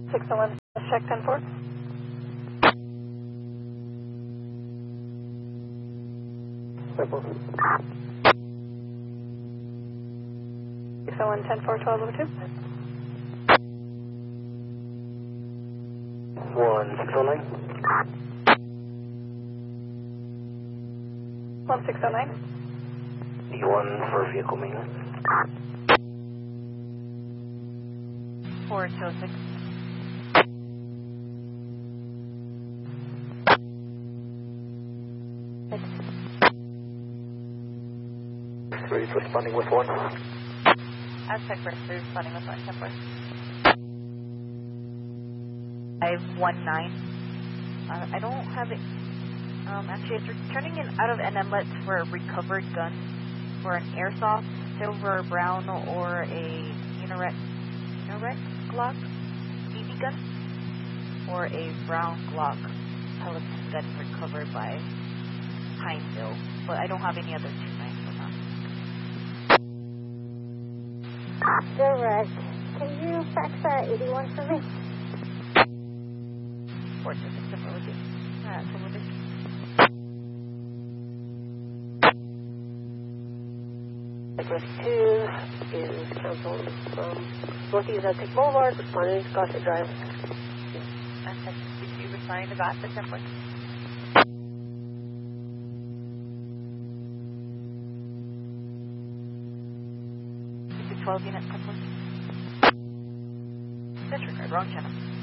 601, check 10-4. Simple. 601, 10-4, 1202. 1609. 1609. D1 for vehicle maintenance. 4206. Three responding with one. Aztec first, they're responding with 110-4. 519. I don't have it. Actually, it's returning in out of NMLET for a recovered gun for an airsoft, silver, brown, or a Unarex Glock BB gun, or a brown Glock Pelican gun recovered by Pineville. But I don't have any other 2-9 for now. Direct. Can you fax 81 for me? 426 ability. Ability. Address 2 is canceled from Northeast Aztec Boulevard, responding to Gossett Drive. Aztec, did you responding to Gossett 10-4? 12 unit 10-4. Disregard, wrong channel.